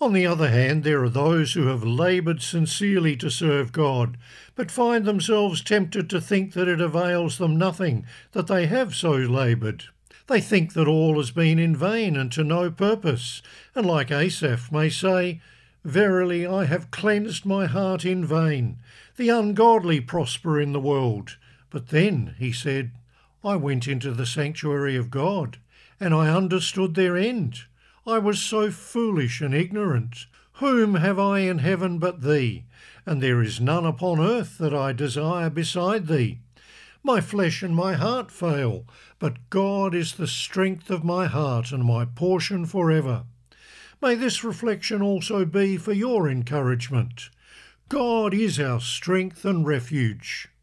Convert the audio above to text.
On the other hand, there are those who have laboured sincerely to serve God, but find themselves tempted to think that it avails them nothing that they have so laboured. They think that all has been in vain and to no purpose, and like Asaph may say, "Verily I have cleansed my heart in vain. The ungodly prosper in the world." But then, he said, "I went into the sanctuary of God, and I understood their end. I was so foolish and ignorant. Whom have I in heaven but thee? And there is none upon earth that I desire beside thee. My flesh and my heart fail, but God is the strength of my heart and my portion forever." May this reflection also be for your encouragement. God is our strength and refuge.